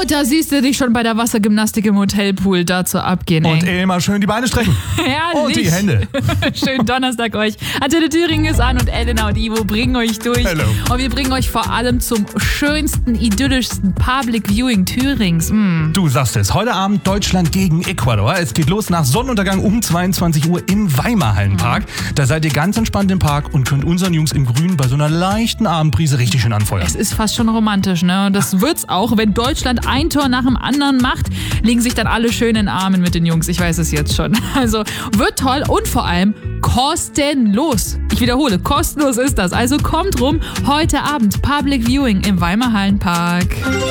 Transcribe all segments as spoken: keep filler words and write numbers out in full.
Alter, siehst du dich schon bei der Wassergymnastik im Hotelpool dazu abgehen, ey. Und immer schön die Beine strecken. Herrlich. Und die Hände. Schönen Donnerstag euch. Antenne Thüringen ist an und Elena und Ivo bringen euch durch. Hello. Und wir bringen euch vor allem zum schönsten, idyllischsten Public Viewing Thürings. Mm. Du sagst es, heute Abend Deutschland gegen Ecuador. Es geht los nach Sonnenuntergang um zweiundzwanzig Uhr im Weimarhallenpark. Mhm. Da seid ihr ganz entspannt im Park und könnt unseren Jungs in Grün bei so einer leichten Abendbrise richtig schön anfeuern. Es ist fast schon romantisch, ne? Und das wird's auch, wenn Deutschland ein Tor nach dem anderen macht, legen sich dann alle schön in den Armen mit den Jungs. Ich weiß es jetzt schon. Also wird toll und vor allem kostenlos. Ich wiederhole, kostenlos ist das. Also kommt rum, heute Abend Public Viewing im Weimarhallenpark.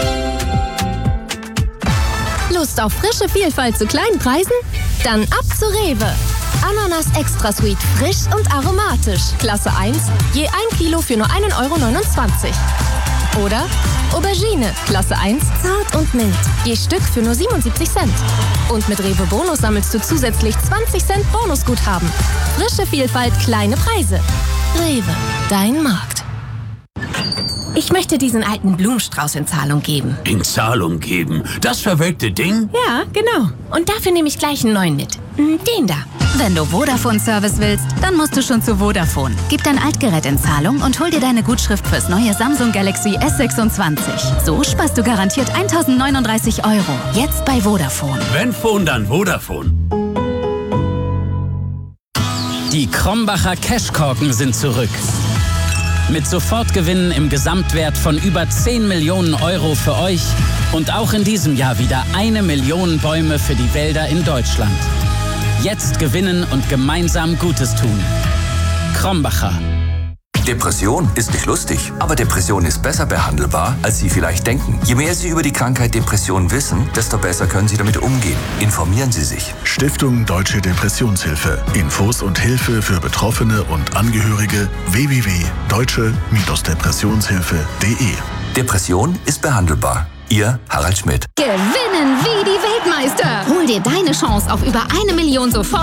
Lust auf frische Vielfalt zu kleinen Preisen? Dann ab zu Rewe. Ananas Extra Sweet, frisch und aromatisch. Klasse eins, je ein Kilo für nur ein Euro neunundzwanzig. Oder Aubergine, Klasse eins, zart und mild. Je Stück für nur siebenundsiebzig Cent. Und mit Rewe Bonus sammelst du zusätzlich zwanzig Cent Bonusguthaben. Frische Vielfalt, kleine Preise. Rewe, dein Markt. Ich möchte diesen alten Blumenstrauß in Zahlung geben. In Zahlung geben? Das verwelkte Ding? Ja, genau. Und dafür nehme ich gleich einen neuen mit. Den da. Wenn du Vodafone-Service willst, dann musst du schon zu Vodafone. Gib dein Altgerät in Zahlung und hol dir deine Gutschrift fürs neue Samsung Galaxy S sechsundzwanzig. So sparst du garantiert eintausendneununddreißig Euro. Jetzt bei Vodafone. Wenn Phone, dann Vodafone. Die Krombacher Cashkorken sind zurück. Mit Sofortgewinnen im Gesamtwert von über zehn Millionen Euro für euch und auch in diesem Jahr wieder eine Million Bäume für die Wälder in Deutschland. Jetzt gewinnen und gemeinsam Gutes tun. Krombacher. Depression ist nicht lustig, aber Depression ist besser behandelbar, als Sie vielleicht denken. Je mehr Sie über die Krankheit Depression wissen, desto besser können Sie damit umgehen. Informieren Sie sich. Stiftung Deutsche Depressionshilfe. Infos und Hilfe für Betroffene und Angehörige w w w punkt deutsche Depressionshilfe punkt de. Depression ist behandelbar. Ihr Harald Schmidt. Gewinnen wie die Weltmeister. Hol dir deine Chance auf über eine Million sofort.